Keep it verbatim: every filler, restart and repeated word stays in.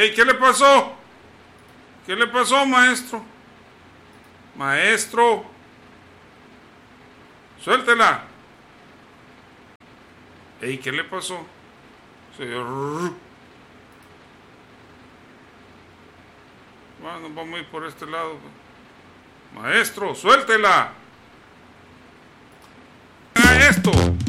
Ey, ¿qué le pasó? ¿Qué le pasó, maestro? Maestro. Suéltela. Ey, ¿qué le pasó? Señor. Bueno, vamos a ir por este lado. Maestro, suéltela. Haga esto.